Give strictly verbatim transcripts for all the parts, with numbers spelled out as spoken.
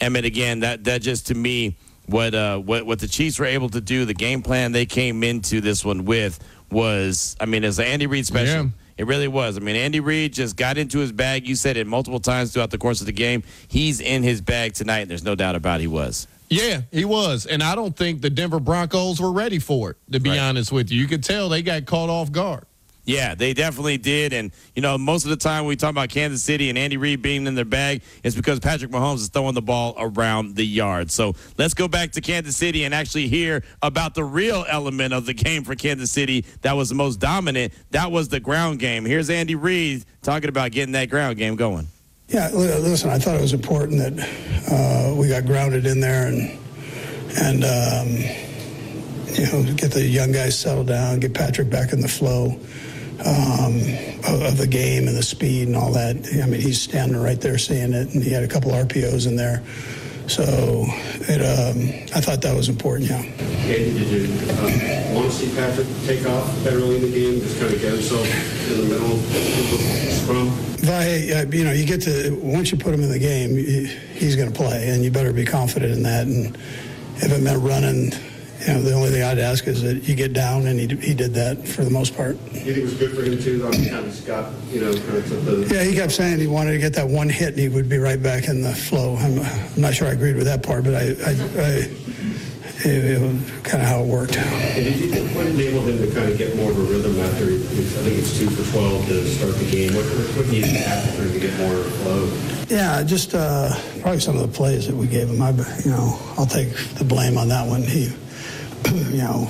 I mean, again, that that just to me, what uh, what what the Chiefs were able to do, the game plan they came into this one with was, I mean, it's an Andy Reid special. Yeah. It really was. I mean, Andy Reid just got into his bag. You said it multiple times throughout the course of the game. He's in his bag tonight, and there's no doubt about it, he was. Yeah, he was. And I don't think the Denver Broncos were ready for it, to be Right. honest with you. You could tell they got caught off guard. Yeah, they definitely did. And, you know, most of the time we talk about Kansas City and Andy Reid being in their bag, it's because Patrick Mahomes is throwing the ball around the yard. So let's go back to Kansas City and actually hear about the real element of the game for Kansas City that was the most dominant. That was the ground game. Here's Andy Reid talking about getting that ground game going. Yeah, li- listen, I thought it was important that uh, we got grounded in there and, and um, you know, get the young guys settled down, get Patrick back in the flow. Um, of, of the game and the speed and all that. I mean, he's standing right there seeing it, and he had a couple R P Os in there. So it, um, I thought that was important, yeah. Andy, did you um, want to see Patrick take off early in the game, just kind of get himself in the middle of the scrum? Vi, uh, you know, you get to, once you put him in the game, he, he's going to play, and you better be confident in that. And if it meant running, you know, the only thing I'd ask is that you get down, and he, he did that for the most part. You think it was good for him, too, though? He kind of got, you know, kind of took the... Yeah, he kept saying he wanted to get that one hit, and he would be right back in the flow. I'm, I'm not sure I agreed with that part, but I, I, I it, it was kind of how it worked. And did you think what enabled him to kind of get more of a rhythm after, I think it's two for twelve to start the game? What, what needed to happen for him to get more flow? Yeah, just uh, probably some of the plays that we gave him. I, you know, I'll take the blame on that one. He... You know,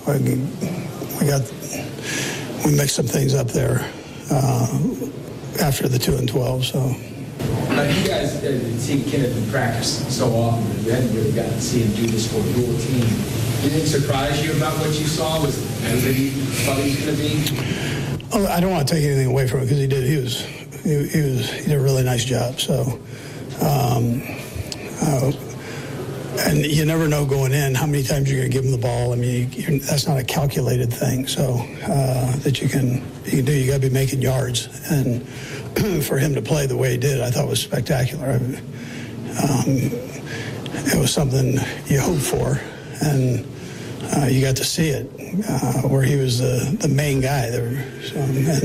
we got we mixed some things up there uh, after the two and twelve. So now you guys uh, see Kenneth in practice so often, but you hadn't really gotten to see him do this for your team. Did it surprise you about what you saw? Was it better than you thought he was going to be? oh, I don't want to take anything away from him because he did. He was he, he was he did a really nice job. So. Um, uh, And you never know going in how many times you're going to give them the ball. I mean, you're, that's not a calculated thing. So uh, that you can you can do. You got to be making yards, and for him to play the way he did, I thought was spectacular. Um, it was something you hope for, and uh, you got to see it uh, where he was the the main guy there, so,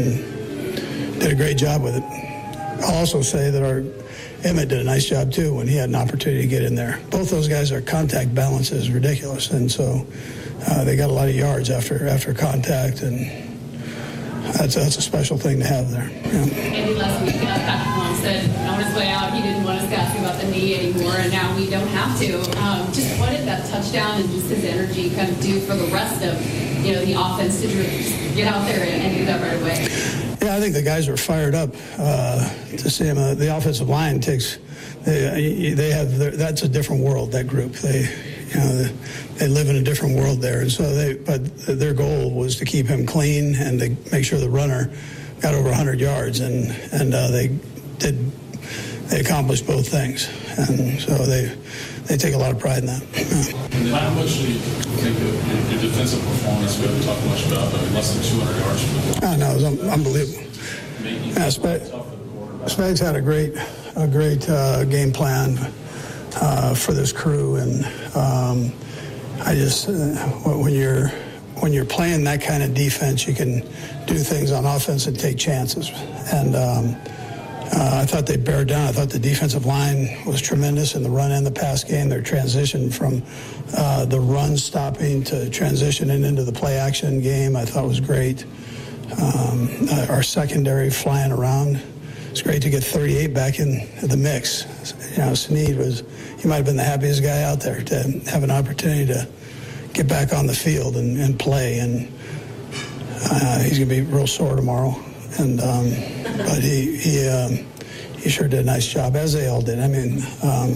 and did a great job with it. I'll also say that our Emmett did a nice job, too, when he had an opportunity to get in there. Both those guys, their contact balance is ridiculous, and so uh, they got a lot of yards after after contact, and that's, that's a special thing to have there. Yeah. Andy, last week, uh, Patrick Mahomes said on his way out he didn't want us to ask him about the knee anymore, and now we don't have to. Um, just what did that touchdown and just his energy kind of do for the rest of, you know, the offense to just get out there and, and do that right away? Yeah, I think the guys were fired up uh, to see him. Uh, the offensive line takes, they, they have, their, that's a different world, that group. They, you know, they, they live in a different world there. And so they, but their goal was to keep him clean and to make sure the runner got over one hundred yards. And, and uh, they did, they accomplished both things. And so they, they take a lot of pride in that. Yeah. How much do you think of your defensive performance? We haven't talked much about, but less than two hundred yards from the Oh, no, it was un- unbelievable. Yeah, Spag- Spags had a great, a great uh, game plan uh, for this crew, and um, I just uh, when you're when you're playing that kind of defense, you can do things on offense and take chances. And um, uh, I thought they bared down. I thought the defensive line was tremendous in the run and the pass game. Their transition from uh, the run stopping to transitioning into the play action game, I thought was great. Um, uh, our secondary flying around. It's great to get thirty-eight back in the mix. You know, Snead was, he might have been the happiest guy out there to have an opportunity to get back on the field and, and play. And uh, he's going to be real sore tomorrow. And um, but he he um, he sure did a nice job, as they all did. I mean, um,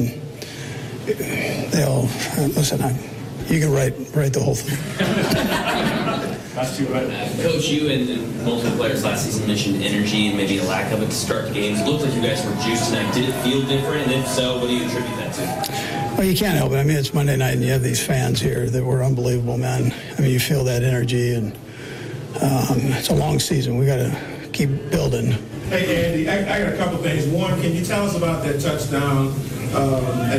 they all listen. I, you can write write the whole thing. That's too right. Coach, you and, and multiple players last season mentioned energy and maybe a lack of it to start the games. It looked like you guys were juiced tonight. Did it feel different? And if so, what do you attribute that to? Well, you can't help it. I mean, it's Monday night, and you have these fans here that were unbelievable, man. I mean, you feel that energy, and um, it's a long season. We got to keep building. Hey, Andy, I, I got a couple things. One, can you tell us about that touchdown um, at